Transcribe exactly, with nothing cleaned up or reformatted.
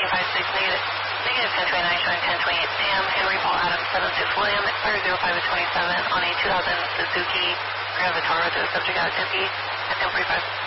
five six, negative, negative ten twenty-nine, showing ten twenty-eight Sam, Henry Paul Adams seven six William, expired zero five twenty-seven on a two thousand Suzuki Grand Vitara to the subject out of Tempe at ten forty-five.